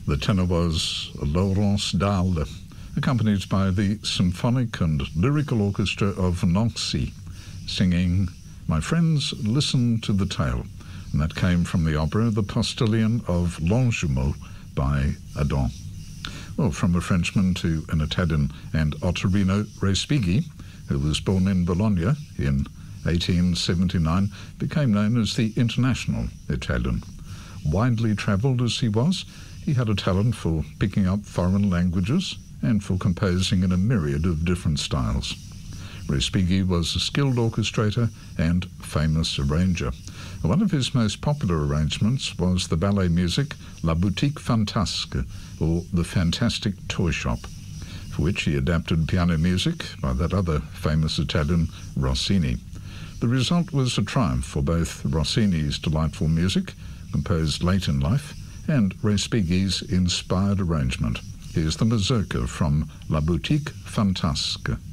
The tenor was Laurence Dalle, accompanied by the Symphonic and Lyrical Orchestra of Nancy, singing "My Friends, Listen to the Tale," and that came from the opera The Postilion of Longjumeau by Adam. Well, from a Frenchman to an Italian, and Ottorino Respighi, who was born in Bologna in 1879, became known as the International Italian. Widely travelled as he was, he had a talent for picking up foreign languages and for composing in a myriad of different styles. Respighi was a skilled orchestrator and famous arranger. One of his most popular arrangements was the ballet music La Boutique Fantasque, or The Fantastic Toy Shop, for which he adapted piano music by that other famous Italian, Rossini. The result was a triumph for both Rossini's delightful music, composed late in life, and Respighi's inspired arrangement. Here's the mazurka from La Boutique Fantasque.